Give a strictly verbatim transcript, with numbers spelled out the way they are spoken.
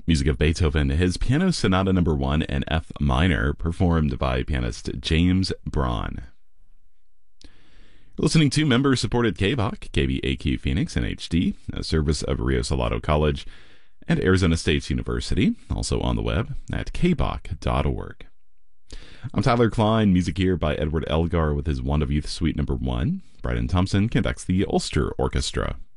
Music of Beethoven, his Piano Sonata Number One in F minor, performed by pianist James Braun. Listening to member-supported K B O C, K B A Q Phoenix in H D, a service of Rio Salado College and Arizona State University, also on the web at k b o c dot org. I'm Tyler Klein, music here by Edward Elgar with his Wand of Youth Suite Number One. Bryden Thompson conducts the Ulster Orchestra.